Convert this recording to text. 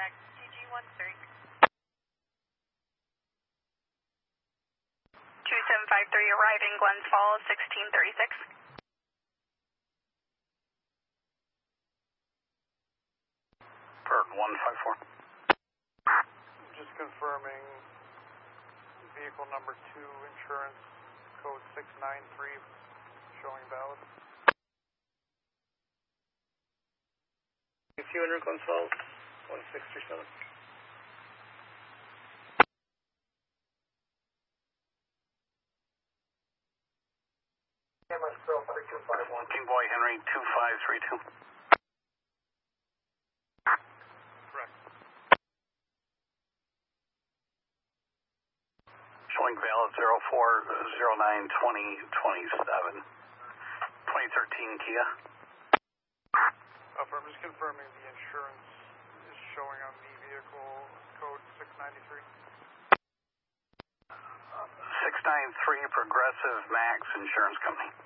contact TG13. 2753 arriving Glens Falls, 1636. Bird 154. Just confirming vehicle number 2 insurance code 693 showing valid. 200 Glens Falls, 1637. King Boy Henry 2532. Correct. Showing valid 04092027. 2013 Kia. I'm just confirming the insurance is showing on the vehicle code 693. 693 Progressive Max Insurance Company.